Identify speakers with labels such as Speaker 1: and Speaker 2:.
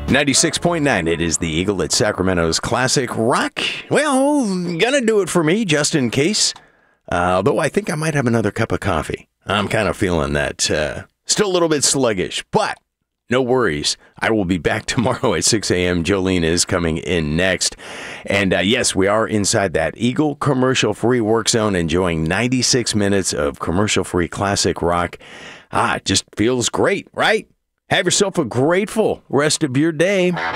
Speaker 1: 96.9, it is the Eagle at Sacramento's Classic Rock. Well, gonna do it for me, just in case. Although I think I might have another cup of coffee. I'm kind of feeling that. Still a little bit sluggish, but no worries. I will be back tomorrow at 6 a.m. Jolene is coming in next. And yes, we are inside that Eagle commercial-free work zone, enjoying 96 minutes of commercial-free classic rock. It just feels great, right? Have yourself a grateful rest of your day.